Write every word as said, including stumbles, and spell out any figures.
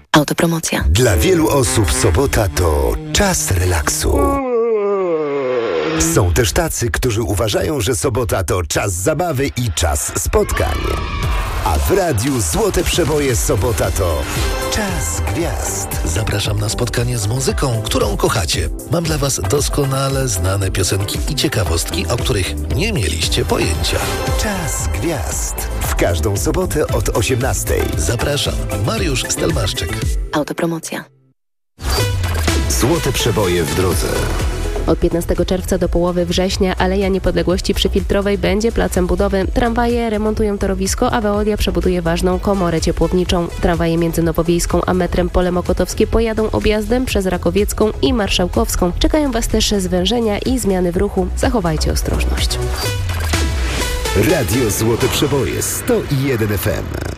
Autopromocja. Dla wielu osób sobota to czas relaksu. Są też tacy, którzy uważają, że sobota to czas zabawy i czas spotkań. A w radiu Złote Przeboje sobota to czas gwiazd. Zapraszam na spotkanie z muzyką, którą kochacie. Mam dla was doskonale znane piosenki i ciekawostki, o których nie mieliście pojęcia. Czas gwiazd. W każdą sobotę od osiemnastej. Zapraszam, Mariusz Stelmaszczyk. Autopromocja. Złote Przeboje w drodze. Od piętnastego czerwca do połowy września Aleja Niepodległości przy Filtrowej będzie placem budowy. Tramwaje remontują torowisko, a Veolia przebuduje ważną komorę ciepłowniczą. Tramwaje między Nowowiejską a metrem Pole Mokotowskie pojadą objazdem przez Rakowiecką i Marszałkowską. Czekają Was też zwężenia i zmiany w ruchu. Zachowajcie ostrożność. Radio Złote Przeboje sto jeden F M.